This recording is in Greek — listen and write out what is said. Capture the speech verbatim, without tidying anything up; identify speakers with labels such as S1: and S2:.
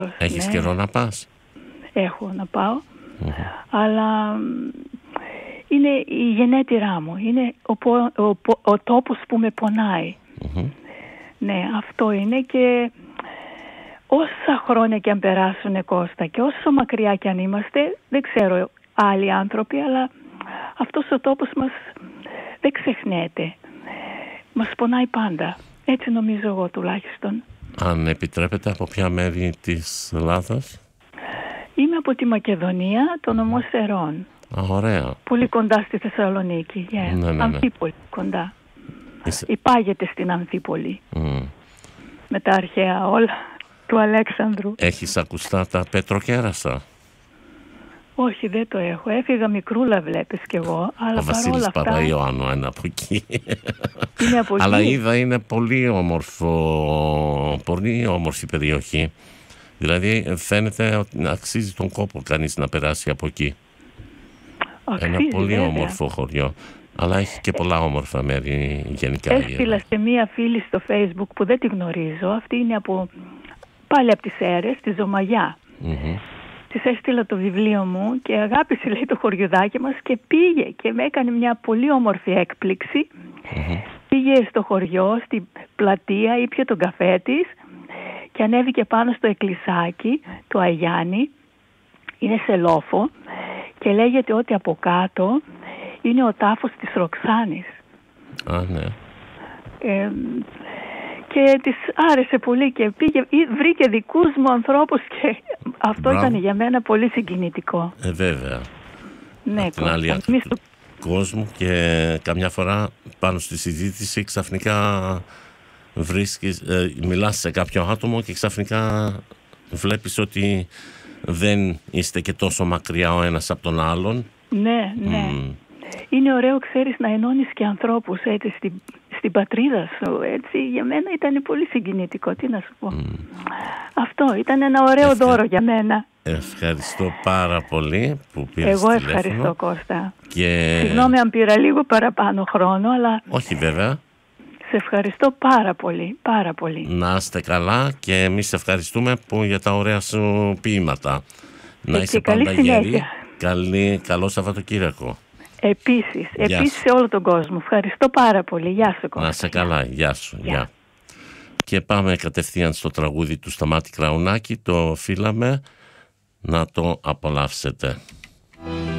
S1: Έχεις
S2: ναι.
S1: καιρό να πας?
S2: Έχω να πάω,
S1: Mm-hmm.
S2: αλλά είναι η γενέτειρά μου, είναι ο, ο, ο, ο τόπος που με πονάει.
S1: Mm-hmm.
S2: Ναι, αυτό είναι, και όσα χρόνια και αν περάσουν, Κώστα, και όσο μακριά και αν είμαστε, δεν ξέρω άλλοι άνθρωποι, αλλά αυτός ο τόπος μας δεν ξεχνιέται. Μας πονάει πάντα. Έτσι νομίζω εγώ τουλάχιστον.
S1: Αν επιτρέπετε, από ποια μέρη της Ελλάδας?
S2: Είμαι από τη Μακεδονία, το νομό Σερών.
S1: Α, ωραία.
S2: Πολύ κοντά στη Θεσσαλονίκη. Yeah.
S1: Ναι, ναι, ναι.
S2: Αμφίπολη κοντά.
S1: Είσαι...
S2: Υπάγεται στην Αμφίπολη.
S1: Mm.
S2: Με τα αρχαία όλα του Αλέξανδρου.
S1: Έχεις ακουστά τα Πετροκέραστα?
S2: Όχι, δεν το έχω. Έφυγα μικρούλα, βλέπεις κι εγώ. Αλλά
S1: ο Βασίλης
S2: αυτά...
S1: Παραϊωάννου είναι από εκεί.
S2: Είναι από εκεί.
S1: Αλλά είδα, είναι πολύ όμορφο, πολύ όμορφη περιοχή. Δηλαδή φαίνεται ότι αξίζει τον κόπο κανείς να περάσει από εκεί.
S2: Αξίζει,
S1: ένα πολύ
S2: βέβαια.
S1: όμορφο χωριό. Αλλά έχει και πολλά όμορφα μέρη γενικά.
S2: Έστειλα σε μία φίλη στο Facebook που δεν τη γνωρίζω. Αυτή είναι από, πάλι από τις Σέρρες, τη Ζωμαγιά.
S1: Mm-hmm.
S2: Της έστειλα το βιβλίο μου και αγάπησε, λέει, το χωριουδάκι μας, και πήγε και με έκανε μια πολύ όμορφη έκπληξη.
S1: Mm-hmm.
S2: Πήγε στο χωριό, στην πλατεία, ήπια τον καφέ της και ανέβηκε πάνω στο εκκλησάκι του Αγιάννη. Είναι σε λόφο και λέγεται ότι από κάτω είναι ο τάφος της Ροξάνης.
S1: Α, ναι.
S2: Ε, και της άρεσε πολύ και πήγε, βρήκε δικούς μου ανθρώπους και αυτό
S1: Μπράβο.
S2: Ήταν για μένα πολύ συγκινητικό.
S1: Ε, βέβαια.
S2: Ναι,
S1: από την άλλη άκρη του κόσμου, και καμιά φορά πάνω στη συζήτηση ξαφνικά βρίσκεις, ε, μιλάς σε κάποιο άτομο και ξαφνικά βλέπεις ότι δεν είστε και τόσο μακριά ο ένας από τον άλλον.
S2: Ναι, ναι. Mm. Είναι ωραίο, ξέρεις, να ενώνεις και ανθρώπους έτσι στην, στην πατρίδα σου, έτσι. Για μένα ήταν πολύ συγκινητικό, τι να σου πω. Mm. Αυτό ήταν ένα ωραίο Ευχα... δώρο για μένα.
S1: Ευχαριστώ πάρα πολύ που πήρες
S2: Εγώ
S1: τηλέφωνο.
S2: Ευχαριστώ, Κώστα.
S1: Και...
S2: Συγγνώμη αν πήρα λίγο παραπάνω χρόνο, αλλά...
S1: Όχι βέβαια.
S2: Σε ευχαριστώ πάρα πολύ, πάρα πολύ.
S1: Να είστε καλά, και εμείς ευχαριστούμε που για τα ωραία σου ποίηματα. Να
S2: και
S1: είσαι
S2: και πάντα
S1: γερή. Καλή, καλό Σαββατοκύριακο.
S2: Επίσης, επίσης σε όλο τον κόσμο. Ευχαριστώ πάρα πολύ. Γεια σου, Κώστα.
S1: Να είσαι καλά. Γεια σου.
S2: Γεια.
S1: Γεια. Και πάμε κατευθείαν στο τραγούδι του Σταμάτη Κραουνάκη. Το Φύλαμε, να το απολαύσετε.